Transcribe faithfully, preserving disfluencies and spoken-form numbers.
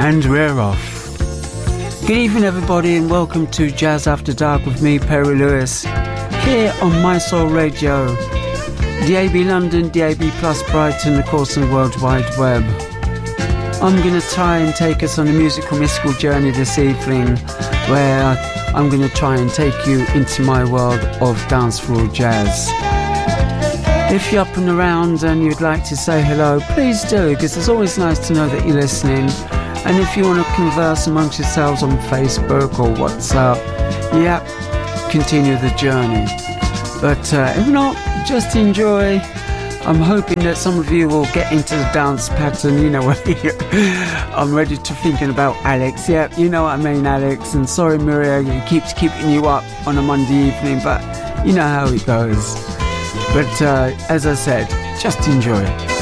And we're off. Good evening, everybody, and welcome to Jazz After Dark with me, Perry Lewis, here on My Soul Radio, D A B London, D A B Plus Brighton, of course, on the World Wide Web. I'm going to try and take us on a musical mystical journey this evening, where I'm going to try and take you into my world of dancefloor jazz. If you're up and around and you'd like to say hello, please do, because it's always nice to know that you're listening. And if you want to converse amongst yourselves on Facebook or WhatsApp, yeah, continue the journey. But uh, if not, just enjoy. I'm hoping that some of you will get into the dance pattern, you know. I'm ready to thinking about Alex. Yeah, you know what I mean, Alex. And sorry, Maria, it keeps keeping you up on a Monday evening, but you know how it goes. But uh, as I said, just enjoy it.